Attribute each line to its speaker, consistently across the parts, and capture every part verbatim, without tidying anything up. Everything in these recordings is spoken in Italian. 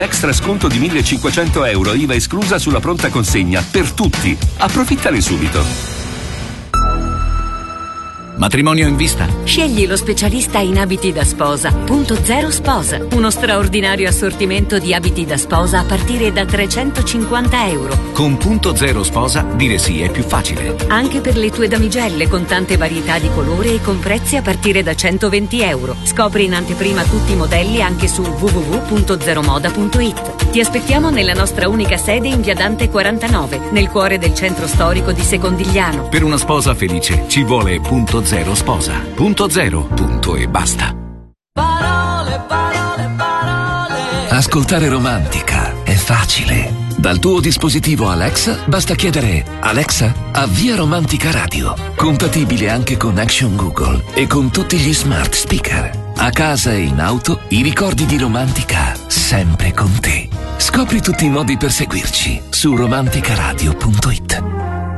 Speaker 1: Extra sconto di millecinquecento euro, I V A esclusa sulla pronta consegna, per tutti. Approfittane subito.
Speaker 2: Matrimonio in vista?
Speaker 3: Scegli lo specialista in abiti da sposa. Punto Zero Sposa. Uno straordinario assortimento di abiti da sposa a partire da trecentocinquanta euro.
Speaker 2: Con Punto Zero Sposa dire sì è più facile.
Speaker 3: Anche per le tue damigelle, con tante varietà di colore e con prezzi a partire da centoventi euro. Scopri in anteprima tutti i modelli anche su w w w punto zero moda punto i t. Ti aspettiamo nella nostra unica sede in via Dante quarantanove, nel cuore del centro storico di Secondigliano.
Speaker 2: Per una sposa felice ci vuole Punto Zero Sposa. Punto zero, punto e basta.
Speaker 4: Parole, parole, parole.
Speaker 5: Ascoltare Romantica è facile. Dal tuo dispositivo Alexa basta chiedere: Alexa, avvia Romantica Radio. Compatibile anche con Action Google e con tutti gli smart speaker. A casa e in auto, i ricordi di Romantica sempre con te. Scopri tutti i modi per seguirci su romanticaradio punto i t.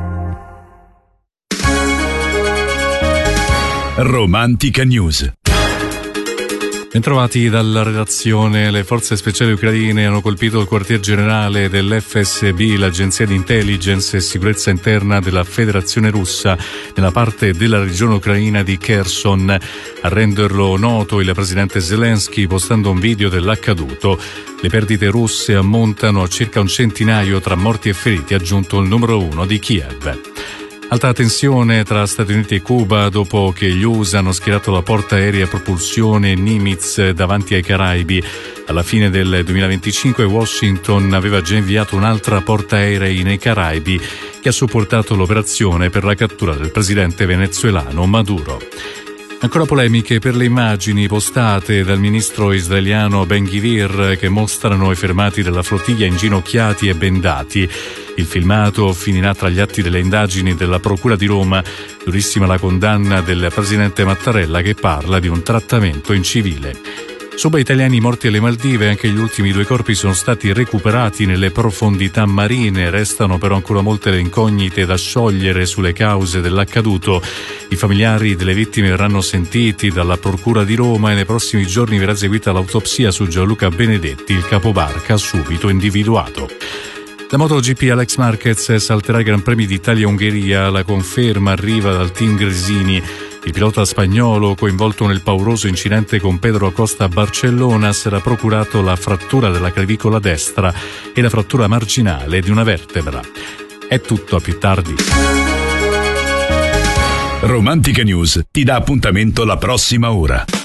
Speaker 6: Romantica News.
Speaker 7: Bentrovati dalla redazione. Le forze speciali ucraine hanno colpito il quartier generale dell'F S B, l'agenzia di intelligence e sicurezza interna della Federazione Russa, nella parte della regione ucraina di Kherson. A renderlo noto il presidente Zelensky postando un video dell'accaduto. Le perdite russe ammontano a circa un centinaio tra morti e feriti, ha aggiunto il numero uno di Kiev. Alta tensione tra Stati Uniti e Cuba dopo che gli U S A hanno schierato la portaerei a propulsione Nimitz davanti ai Caraibi. Alla fine del duemilaventicinque Washington aveva già inviato un'altra portaerei nei Caraibi che ha supportato l'operazione per la cattura del presidente venezuelano Maduro. Ancora polemiche per le immagini postate dal ministro israeliano Ben-Gvir che mostrano i fermati della flottiglia inginocchiati e bendati. Il filmato finirà tra gli atti delle indagini della Procura di Roma. Durissima la condanna del presidente Mattarella che parla di un trattamento incivile. Sopra italiani morti alle Maldive, anche gli ultimi due corpi sono stati recuperati nelle profondità marine. Restano però ancora molte le incognite da sciogliere sulle cause dell'accaduto. I familiari delle vittime verranno sentiti dalla Procura di Roma e nei prossimi giorni verrà eseguita l'autopsia su Gianluca Benedetti, il capobarca subito individuato. La MotoGP Alex Marquez salterà i Gran Premi d'Italia-Ungheria. La conferma arriva dal team Gresini. Il pilota spagnolo, coinvolto nel pauroso incidente con Pedro Acosta a Barcellona, si era procurato la frattura della clavicola destra e la frattura marginale di una vertebra. È tutto, a più tardi.
Speaker 6: Romantica News ti dà appuntamento la prossima ora.